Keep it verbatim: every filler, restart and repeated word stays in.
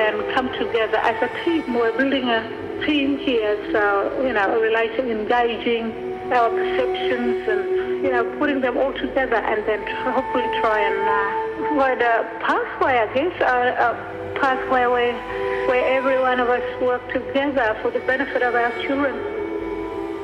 and come together as a team. We're building a team here, so, you know, a relation, engaging our perceptions and, you know, putting them all together and then hopefully try and uh, provide a pathway, I guess, a, a pathway where, where every one of us work together for the benefit of our children.